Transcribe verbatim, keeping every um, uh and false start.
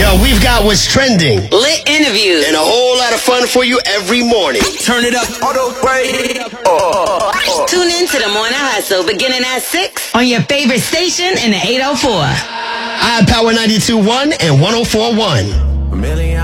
up, we've got what's trending, lit interviews, and a whole lot of fun for you every morning. Turn it up. Auto play. Oh, oh. Tune in to the Morning Hustle beginning at six on your favorite station in the eight oh four. iPower ninety-two point one and one oh four point one.